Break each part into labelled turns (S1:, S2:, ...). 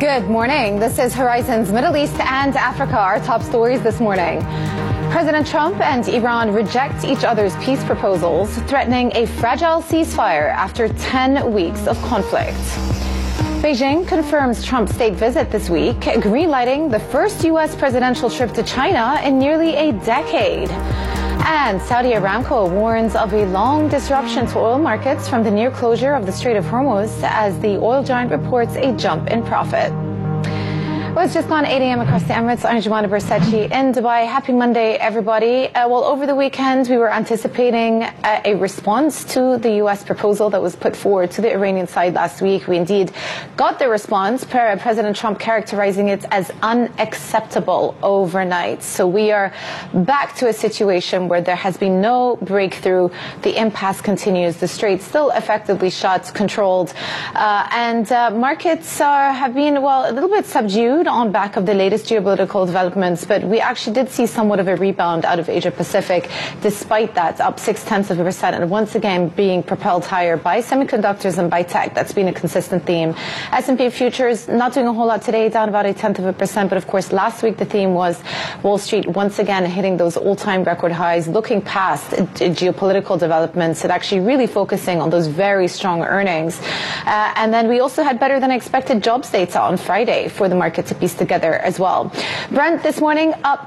S1: Good morning. This is Horizon's Middle East and Africa. Our top stories this morning. President Trump and Iran reject each other's peace proposals, threatening a fragile ceasefire after 10 weeks of conflict. Beijing confirms Trump's state visit this week, greenlighting the first U.S. presidential trip to China in nearly a decade. And Saudi Aramco warns of a long disruption to oil markets from the near closure of the Strait of Hormuz as the oil giant reports a jump in profit. Well, it's just gone 8 a.m. across the Emirates. I'm Jumana Bersachi in Dubai. Happy Monday, everybody. Well, over the weekend, we were anticipating a response to the U.S. proposal that was put forward to the Iranian side last week. We indeed got the response, President Trump characterizing it as unacceptable overnight. So we are back to a situation where there has been no breakthrough. The impasse continues. The strait still effectively shut, controlled, and markets have been, well, a little bit subdued on back of the latest geopolitical developments, but we actually did see somewhat of a rebound out of Asia Pacific. Despite that, up 0.6%, and once again being propelled higher by semiconductors and by tech. That's been a consistent theme. S&P futures not doing a whole lot today, down about 0.1%, but of course last week the theme was Wall Street once again hitting those all-time record highs, looking past geopolitical developments and actually really focusing on those very strong earnings. And then we also had better than expected jobs data on Friday for the market to piece together as well. Brent this morning up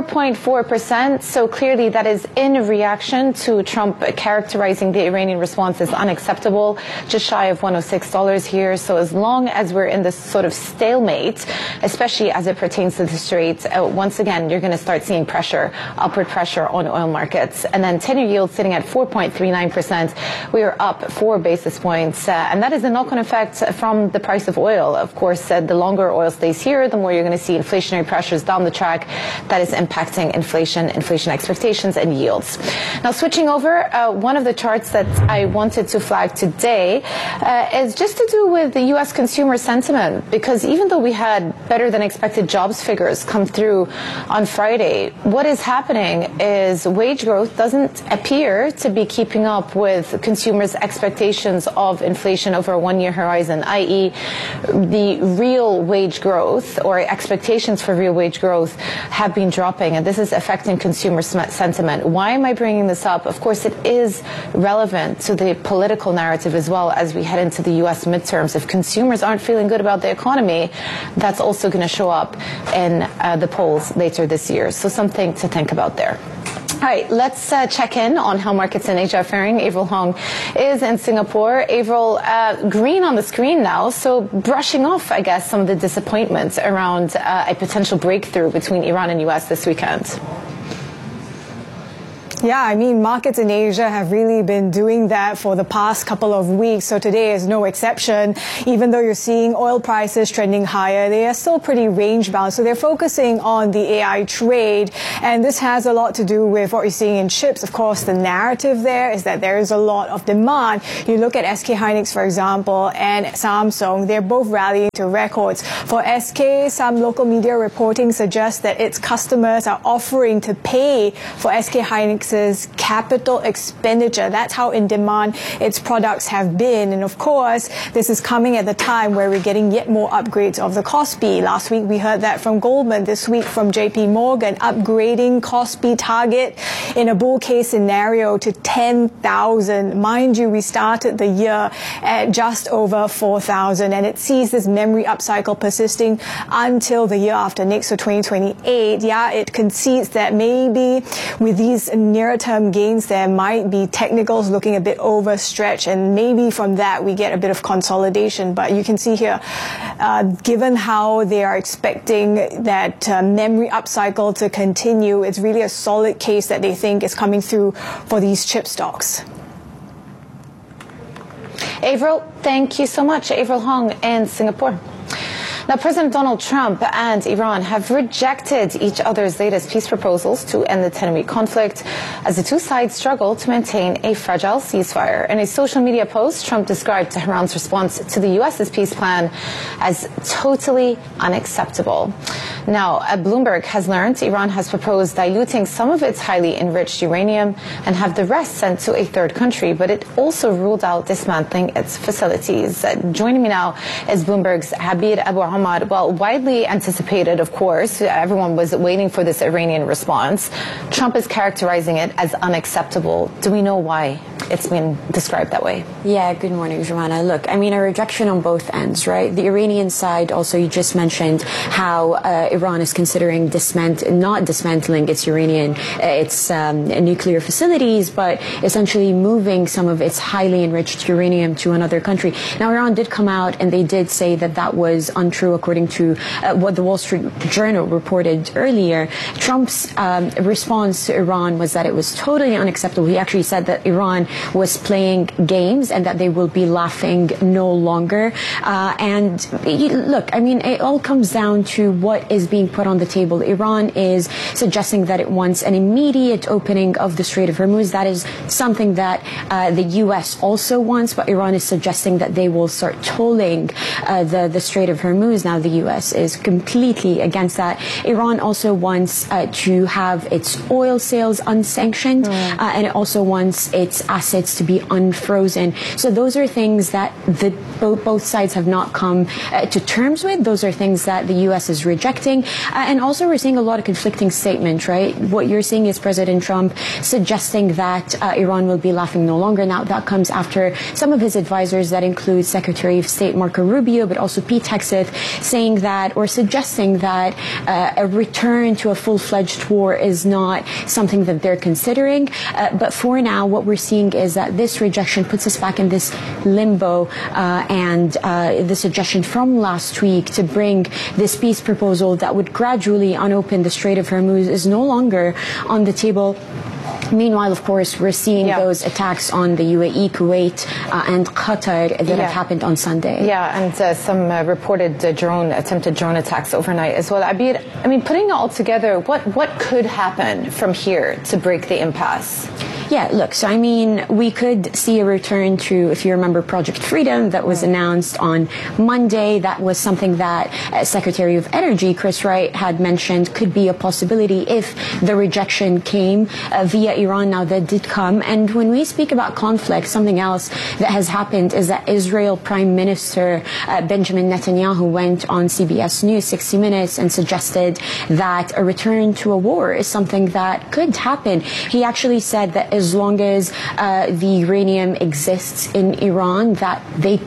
S1: 4.4%. So clearly that is in reaction to Trump characterizing the Iranian response as unacceptable, just shy of $106 here. So as long as we're in this sort of stalemate, especially as it pertains to the Strait, once again, you're going to start seeing pressure, upward pressure on oil markets. And then 10-year yield sitting at 4.39%. We are up 4 basis points. And that is a knock-on effect from the price of oil. Of course, the longer oil stays here, the more you're going to see inflationary pressures down the track that is impacting inflation expectations and yields. Now, switching over, one of the charts that I wanted to flag today is just to do with the U.S. consumer sentiment, because even though we had better than expected jobs figures come through on Friday, what is happening is wage growth doesn't appear to be keeping up with consumers' expectations of inflation over a one-year horizon, i.e. the real wage growth or expectations for real wage growth have been dropping, and this is affecting consumer sentiment. Why am I bringing this up? Of course, it is relevant to the political narrative as well as we head into the U.S. midterms. If consumers aren't feeling good about the economy, that's also going to show up in the polls later this year. So something to think about there. All right, let's check in on how markets in Asia are faring. Avril Hong is in Singapore. Avril, green on the screen now, so brushing off, I guess, some of the disappointments around a potential breakthrough between Iran and U.S. this weekend.
S2: Yeah, I mean, markets in Asia have really been doing that for the past couple of weeks, so today is no exception. Even though you're seeing oil prices trending higher, they are still pretty range-bound, so they're focusing on the AI trade, and this has a lot to do with what you're seeing in chips. Of course, the narrative there is that there is a lot of demand. You look at SK Hynix, for example, and Samsung, they're both rallying to records. For SK, some local media reporting suggests that its customers are offering to pay for SK Hynix capital expenditure. That's how in demand its products have been. And of course, this is coming at the time where we're getting yet more upgrades of the Kospi. Last week we heard that from Goldman. This week from JP Morgan, upgrading Kospi target in a bull case scenario to 10,000. Mind you, we started the year at just over 4,000, and it sees this memory upcycle persisting until the year after next, so 2028. Yeah, it concedes that maybe with these near-term gains, there might be technicals looking a bit overstretched, and maybe from that we get a bit of consolidation. But you can see here, given how they are expecting that memory upcycle to continue, it's really a solid case that they think is coming through for these chip stocks.
S1: Avril, thank you so much. Avril Hong in Singapore. Now, President Donald Trump and Iran have rejected each other's latest peace proposals to end the 10-week conflict as the two sides struggle to maintain a fragile ceasefire. In a social media post, Trump described Tehran's response to the U.S.'s peace plan as totally unacceptable. Now, Bloomberg has learned Iran has proposed diluting some of its highly enriched uranium and have the rest sent to a third country, but it also ruled out dismantling its facilities. Joining me now is Bloomberg's Habib Abu Hamad, well, widely anticipated, of course. Everyone was waiting for this Iranian response. Trump is characterizing it as unacceptable. Do we know why it's been described that way?
S3: Yeah, good morning, Joanna. Look, I mean, a rejection on both ends, right? The Iranian side, also, you just mentioned how Iran is considering not dismantling its nuclear facilities, but essentially moving some of its highly enriched uranium to another country. Now, Iran did come out and they did say that that was untrue, according to what the Wall Street Journal reported earlier. Trump's response to Iran was that it was totally unacceptable. He actually said that Iran was playing games and that they will be laughing no longer. And look, I mean, it all comes down to what is being put on the table. Iran is suggesting that it wants an immediate opening of the Strait of Hormuz. That is something that the U.S. also wants, but Iran is suggesting that they will start tolling the Strait of Hormuz. Now, the U.S. is completely against that. Iran also wants to have its oil sales unsanctioned, and it also wants its assets to be unfrozen. So those are things that both sides have not come to terms with. Those are things that the U.S. is rejecting. And also we're seeing a lot of conflicting statements, right? What you're seeing is President Trump suggesting that Iran will be laughing no longer. Now, that comes after some of his advisors, that include Secretary of State Marco Rubio, but also Pete Hegseth, saying that, or suggesting that a return to a full-fledged war is not something that they're considering. But for now, what we're seeing is that this rejection puts us back in this limbo, and the suggestion from last week to bring this peace proposal that would gradually unopen the Strait of Hormuz is no longer on the table. Meanwhile, of course, we're seeing those attacks on the UAE, Kuwait, and Qatar that have happened on Sunday.
S1: Yeah, and some reported attempted drone attacks overnight as well. Abir, I mean, putting it all together, what could happen from here to break the impasse?
S3: Yeah, look, so I mean, we could see a return to, if you remember, Project Freedom that was announced on Monday. That was something that Secretary of Energy Chris Wright had mentioned could be a possibility if the rejection came via Iran. Now, that did come. And when we speak about conflict, something else that has happened is that Israel Prime Minister Benjamin Netanyahu went on CBS News 60 Minutes and suggested that a return to a war is something that could happen. He actually said that as long as the uranium exists in Iran, that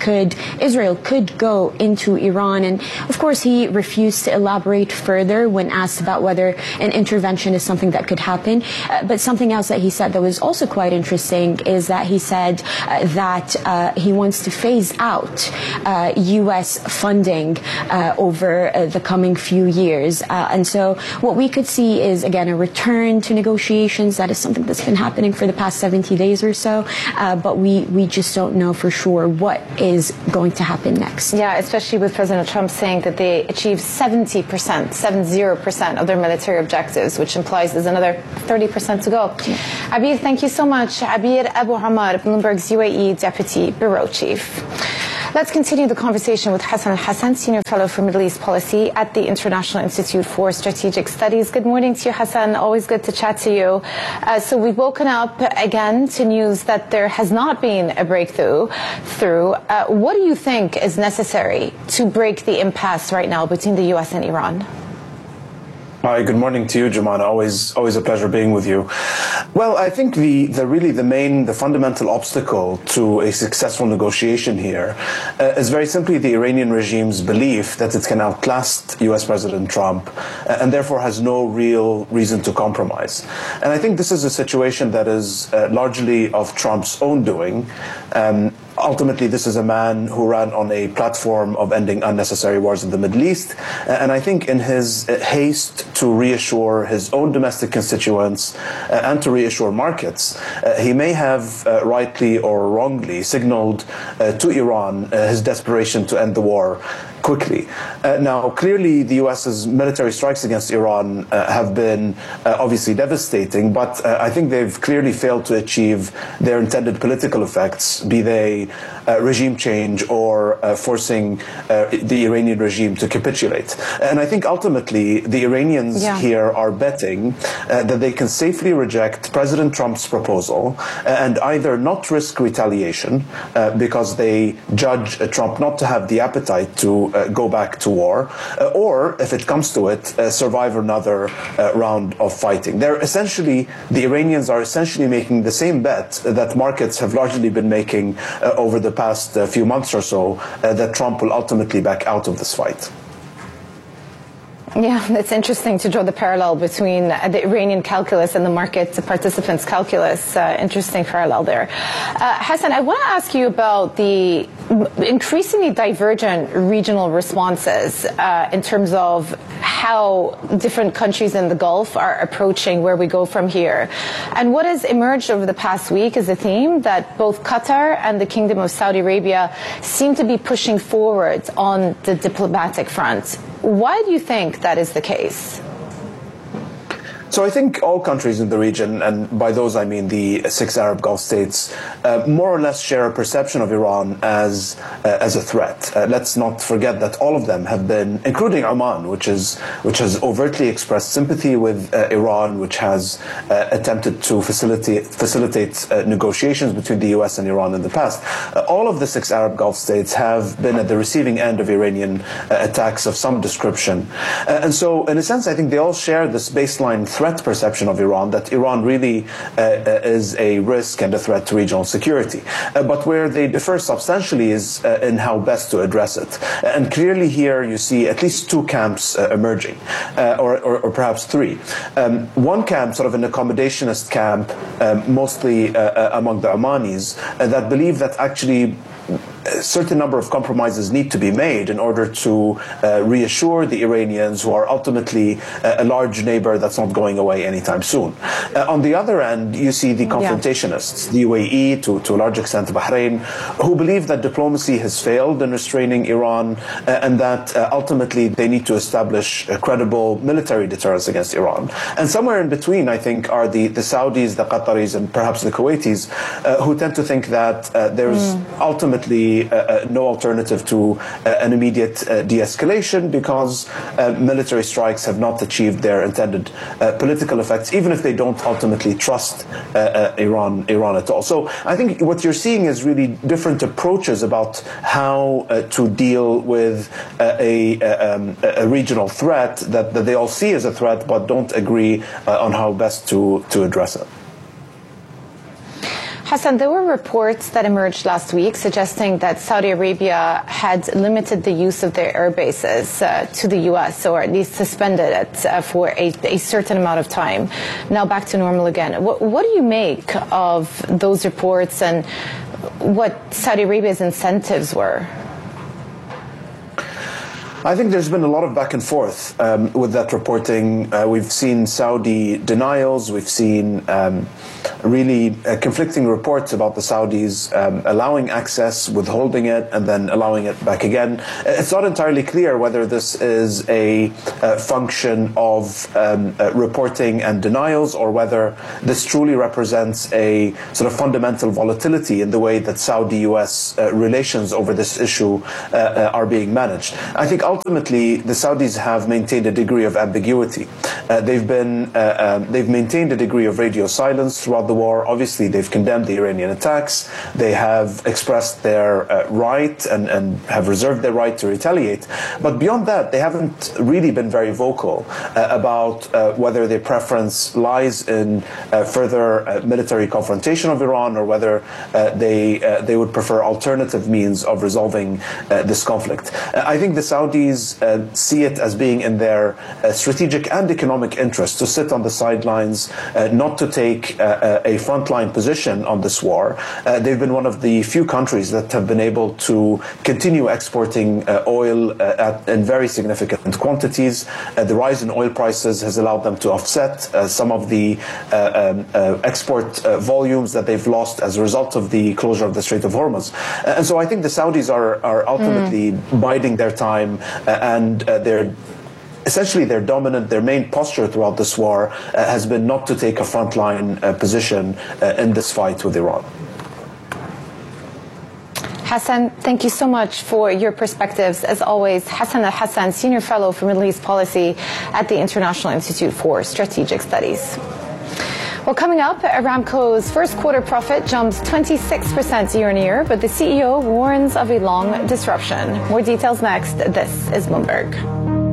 S3: Israel could go into Iran. And of course, he refused to elaborate further when asked about whether an intervention is something that could happen. But something else that he said that was also quite interesting is that he said that he wants to phase out U.S. funding over the coming few years. And so what we could see is, again, a return to negotiations. That is something that's been happening for the past 70 days or so, but we just don't know for sure what is going to happen next.
S1: Yeah, especially with President Trump saying that they achieved 70% of their military objectives, which implies there's another 30% to go. Abir, thank you so much. Abir Abu Hamad, Bloomberg's UAE Deputy Bureau Chief. Let's continue the conversation with Hassan Al-Hassan, Senior Fellow for Middle East Policy at the International Institute for Strategic Studies. Good morning to you, Hassan. Always good to chat to you. So we've woken up again to news that there has not been a breakthrough. What do you think is necessary to break the impasse right now between the U.S. and Iran?
S4: Hi, good morning to you, Jumana. Always a pleasure being with you. Well, I think the fundamental obstacle to a successful negotiation here is very simply the Iranian regime's belief that it can outlast U.S. President Trump and therefore has no real reason to compromise. And I think this is a situation that is largely of Trump's own doing. Ultimately, this is a man who ran on a platform of ending unnecessary wars in the Middle East. And I think in his haste to reassure his own domestic constituents and to reassure markets, he may have rightly or wrongly signaled to Iran his desperation to end the war quickly. Now, clearly, the U.S.'s military strikes against Iran have been obviously devastating, but I think they've clearly failed to achieve their intended political effects, be they regime change or forcing the Iranian regime to capitulate. And I think ultimately the Iranians here are betting that they can safely reject President Trump's proposal and either not risk retaliation because they judge Trump not to have the appetite to go back to war, or if it comes to it, survive another round of fighting. The Iranians are essentially making the same bet that markets have largely been making over the past few months or so, that Trump will ultimately back out of this fight.
S1: Yeah, it's interesting to draw the parallel between the Iranian calculus and the market participants' calculus. Interesting parallel there. Hassan, I want to ask you about the increasingly divergent regional responses in terms of how different countries in the Gulf are approaching where we go from here. And what has emerged over the past week is a theme that both Qatar and the Kingdom of Saudi Arabia seem to be pushing forward on the diplomatic front. Why do you think that is the case?
S4: So I think all countries in the region, and by those I mean the 6 Arab Gulf states, more or less share a perception of Iran as a threat. Let's not forget that all of them have been, including Oman, which has overtly expressed sympathy with Iran, which has attempted to facilitate negotiations between the U.S. and Iran in the past. All of the 6 Arab Gulf states have been at the receiving end of Iranian attacks of some description. And so, in a sense, I think they all share this baseline threat perception of Iran, that Iran really is a risk and a threat to regional security. But where they differ substantially is in how best to address it. And clearly here you see at least two camps emerging, or perhaps three. One camp, sort of an accommodationist camp, mostly among the Omanis, that believe that actually a certain number of compromises need to be made in order to reassure the Iranians, who are ultimately a large neighbor that's not going away anytime soon. On the other end, you see the confrontationists, the UAE, to a large extent Bahrain, who believe that diplomacy has failed in restraining Iran and that ultimately they need to establish a credible military deterrence against Iran. And somewhere in between, I think, are the Saudis, the Qataris, and perhaps the Kuwaitis, who tend to think that there's ultimately no alternative to an immediate de-escalation, because military strikes have not achieved their intended political effects, even if they don't ultimately trust Iran at all. So I think what you're seeing is really different approaches about how to deal with a regional threat that they all see as a threat, but don't agree on how best to address it.
S1: Hassan, there were reports that emerged last week suggesting that Saudi Arabia had limited the use of their air bases to the U.S., or at least suspended it for a certain amount of time. Now back to normal again. What do you make of those reports and what Saudi Arabia's incentives were?
S4: I think there's been a lot of back and forth with that reporting. We've seen Saudi denials. We've seen really conflicting reports about the Saudis allowing access, withholding it, and then allowing it back again. It's not entirely clear whether this is a function of reporting and denials, or whether this truly represents a sort of fundamental volatility in the way that Saudi-US relations over this issue are being managed. I think ultimately the Saudis have maintained a degree of ambiguity. They've maintained a degree of radio silence throughout the war. Obviously, they've condemned the Iranian attacks. They have expressed their right and have reserved their right to retaliate. But beyond that, they haven't really been very vocal about whether their preference lies in further military confrontation of Iran, or whether they would prefer alternative means of resolving this conflict. I think the Saudis see it as being in their strategic and economic interest to sit on the sidelines, not to take a frontline position on this war. They've been one of the few countries that have been able to continue exporting oil in very significant quantities. The rise in oil prices has allowed them to offset some of the export volumes that they've lost as a result of the closure of the Strait of Hormuz. And so I think the Saudis are ultimately biding their time, and they're essentially their main posture throughout this war has been not to take a frontline position in this fight with Iran.
S1: Hassan, thank you so much for your perspectives. As always, Hassan Al-Hassan, Senior Fellow for Middle East Policy at the International Institute for Strategic Studies. Well, coming up, Aramco's first quarter profit jumps 26% year-on-year, but the CEO warns of a long disruption. More details next. This is Bloomberg.